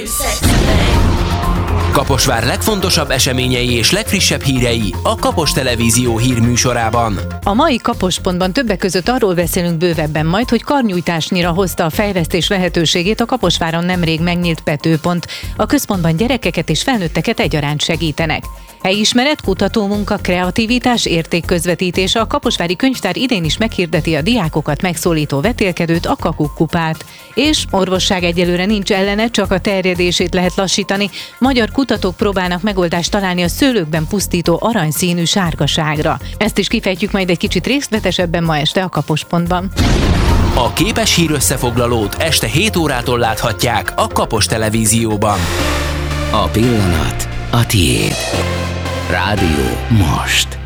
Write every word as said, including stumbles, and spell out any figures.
Kaposvár legfontosabb eseményei és legfrissebb hírei a Kapos Televízió hírműsorában. A mai Kapospontban többek között arról beszélünk bővebben majd, hogy karnyújtásnyira hozta a fejlesztés lehetőségét a Kaposváron nemrég megnyílt Petőpont. A központban gyerekeket és felnőtteket egyaránt segítenek. Helyismeret, kutatómunka, kreativitás, értékközvetítés. A Kaposvári Könyvtár idén is meghirdeti a diákokat megszólító vetélkedőt, a Kakukkupát. És orvosság egyelőre nincs ellene, csak a terjedését lehet lassítani. Magyar kutatók próbálnak megoldást találni a szőlőkben pusztító aranyszínű sárgaságra. Ezt is kifejtjük majd egy kicsit részletesebben ma este a Kapospontban. A képes hírösszefoglalót este hét órától láthatják a Kapos Televízióban. A pillanat a tiéd. Rádió most.